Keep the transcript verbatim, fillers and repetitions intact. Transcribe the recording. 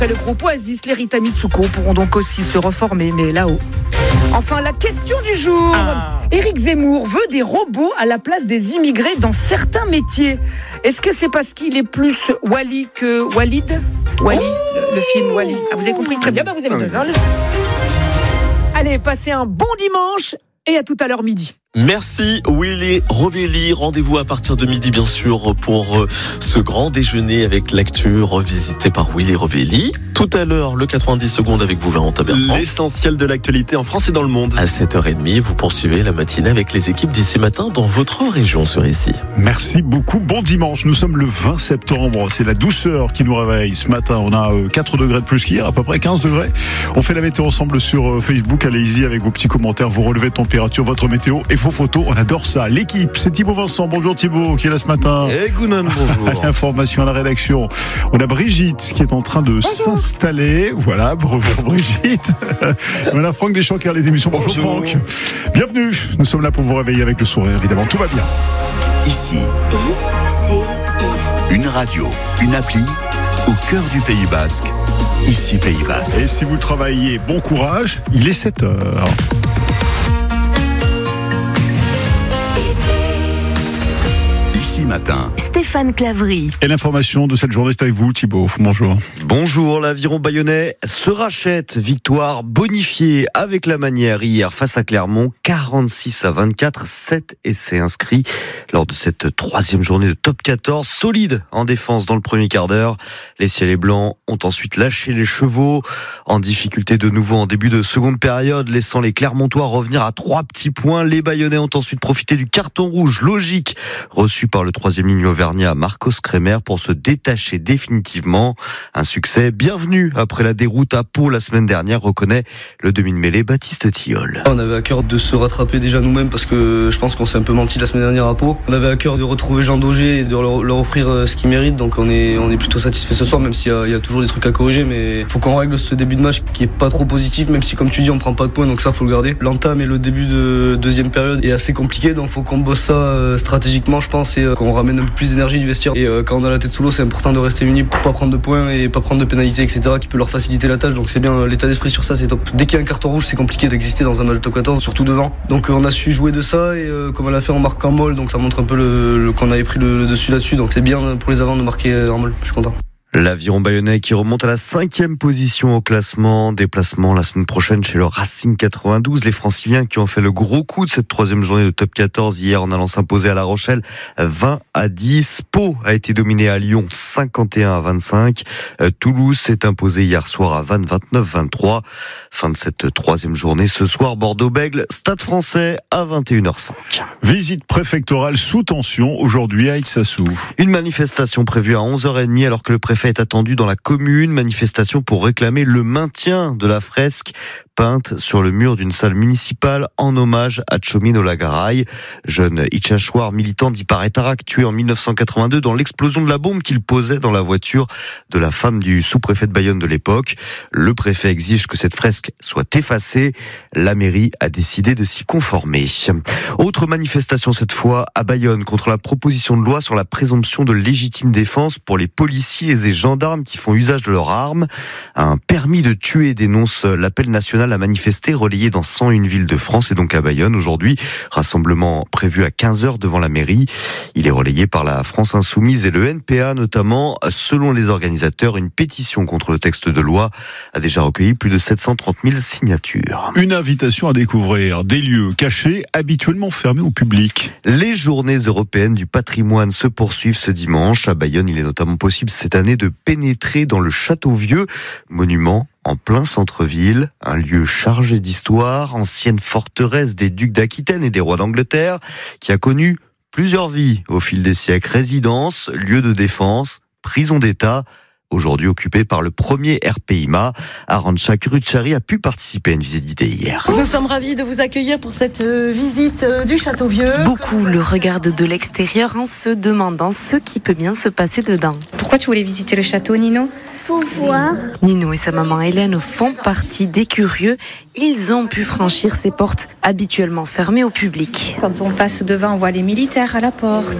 Le groupe Oasis, les Rita Mitsuko pourront donc aussi se reformer, mais là-haut. Enfin, la question du jour. Ah. Éric Zemmour veut des robots à la place des immigrés dans certains métiers. Est-ce que c'est parce qu'il est plus Wally que Walid ? Wally, oh le, le film Wally. Ah, vous avez compris ? Très bien, bah vous avez deux heures. Allez, passez un bon dimanche et à tout à l'heure midi. Merci Willy Rovelli. Rendez-vous à partir de midi bien sûr pour ce grand déjeuner avec l'actu revisité par Willy Rovelli. Tout à l'heure, le quatre-vingt-dix secondes avec vous, Valentin Bertrand. L'essentiel de l'actualité en France et dans le monde. À sept heures trente, vous poursuivez la matinée avec les équipes d'ici matin dans votre région sur ici. Merci beaucoup. Bon dimanche. Nous sommes le vingt septembre. C'est la douceur qui nous réveille. Ce matin, on a quatre degrés de plus qu'hier, à peu près quinze degrés. On fait la météo ensemble sur Facebook. Allez-y avec vos petits commentaires, vos relevés de température, votre météo et vos photos. On adore ça. L'équipe, c'est Thibaut Vincent. Bonjour Thibaut, qui est là ce matin. Et hey, Gounon, bonjour. Information à la rédaction. On a Brigitte qui est en train de bonjour. s'installer. Voilà, bonjour Brigitte. On a Franck Deschamps qui a les émissions. Bonjour, bonjour Franck. Bienvenue. Nous sommes là pour vous réveiller avec le sourire, évidemment. Tout va bien. Ici, une radio, une appli au cœur du Pays Basque. Ici, Pays Basque. Et si vous travaillez, bon courage. Il est sept heures. Ici matin. Stéphane Claverie. Et l'information de cette journée, c'est avec vous, Thibaut. Bonjour. Bonjour, l'aviron bayonnais se rachète. Victoire bonifiée avec la manière hier face à Clermont. quarante-six à vingt-quatre, sept essais inscrits lors de cette troisième journée de top quatorze. Solide en défense dans le premier quart d'heure. Les ciels et blancs ont ensuite lâché les chevaux. En difficulté de nouveau en début de seconde période, laissant les Clermontois revenir à trois petits points. Les Bayonnais ont ensuite profité du carton rouge logique reçu par le troisième ligne auvergnat Marcos Kremer pour se détacher définitivement. Un succès bienvenu après la déroute à Pau la semaine dernière, reconnaît le demi-mêlée Baptiste Tilleul. On avait à cœur de se rattraper déjà nous-mêmes parce que je pense qu'on s'est un peu menti la semaine dernière à Pau. On avait à cœur de retrouver Jean Daugé et de leur, leur offrir ce qu'ils méritent, donc on est, on est plutôt satisfait ce soir, même s'il y a, il y a toujours des trucs à corriger, mais il faut qu'on règle ce début de match qui est pas trop positif, même si comme tu dis on prend pas de points, donc ça faut le garder. L'entame et le début de deuxième période est assez compliqué, donc faut qu'on bosse ça stratégiquement je pense et qu'on ramène un peu plus d'énergie du vestiaire. Et quand on a la tête sous l'eau, c'est important de rester unis pour pas prendre de points et pas prendre de pénalités, et cetera qui peut leur faciliter la tâche. Donc c'est bien, l'état d'esprit sur ça, c'est top. Dès qu'il y a un carton rouge, c'est compliqué d'exister dans un match de top quatorze, surtout devant. Donc on a su jouer de ça et euh, comme on l'a fait, on marque en molle, donc ça montre un peu le, le, qu'on avait pris le, le dessus là-dessus. Donc c'est bien pour les avants de marquer en molle. Je suis content. L'aviron bayonnais qui remonte à la cinquième position au classement. Déplacement la semaine prochaine chez le Racing quatre-vingt-douze. Les Franciliens qui ont fait le gros coup de cette troisième journée de top quatorze hier en allant s'imposer à La Rochelle vingt à dix. Pau a été dominé à Lyon cinquante et un à vingt-cinq. Toulouse s'est imposé hier soir à Vannes vingt-neuf à vingt-trois. Fin de cette troisième journée ce soir. Bordeaux-Bègles, Stade Français à vingt et une heures cinq. Visite préfectorale sous tension aujourd'hui à Itsasou. Une manifestation prévue à onze heures trente alors que le préfet est attendu dans la commune. Manifestation pour réclamer le maintien de la fresque peinte sur le mur d'une salle municipale en hommage à Tchomin Olagaray, jeune Itchachouar militant d'Ipare-Tarak, tué en dix-neuf cent quatre-vingt-deux dans l'explosion de la bombe qu'il posait dans la voiture de la femme du sous-préfet de Bayonne de l'époque. Le préfet exige que cette fresque soit effacée. La mairie a décidé de s'y conformer. Autre manifestation cette fois à Bayonne contre la proposition de loi sur la présomption de légitime défense pour les policiers et gendarmes qui font usage de leurs armes. Un permis de tuer dénonce l'appel national à manifester relayé dans cent une villes de France et donc à Bayonne. Aujourd'hui, rassemblement prévu à quinze heures devant la mairie. Il est relayé par la France Insoumise et le N P A notamment. Selon les organisateurs, une pétition contre le texte de loi a déjà recueilli plus de sept cent trente mille signatures. Une invitation à découvrir des lieux cachés habituellement fermés au public. Les journées européennes du patrimoine se poursuivent ce dimanche. À Bayonne, il est notamment possible cette année de pénétrer dans le Château Vieux, monument en plein centre-ville, un lieu chargé d'histoire, ancienne forteresse des ducs d'Aquitaine et des rois d'Angleterre, qui a connu plusieurs vies au fil des siècles. Résidence, lieu de défense, prison d'État, aujourd'hui occupé par le premier R P I M A. Arantxa Kuruchari a pu participer à une visite guidée hier. Nous sommes ravis de vous accueillir pour cette visite du Château Vieux. Beaucoup le regardent de l'extérieur en se demandant ce qui peut bien se passer dedans. Pourquoi tu voulais visiter le château, Nino ? Pour voir. Nino et sa maman Hélène font partie des curieux. Ils ont pu franchir ces portes habituellement fermées au public. Quand on passe devant, on voit les militaires à la porte.